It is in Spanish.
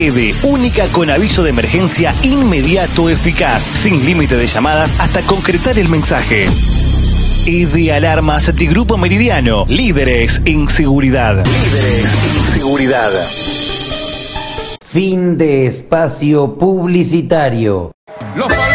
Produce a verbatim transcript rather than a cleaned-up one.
EDE, única con aviso de emergencia inmediato eficaz, sin límite de llamadas hasta concretar el mensaje. EDE Alarmas de Grupo Meridiano, líderes en seguridad. Líderes en seguridad. Fin de espacio publicitario. Los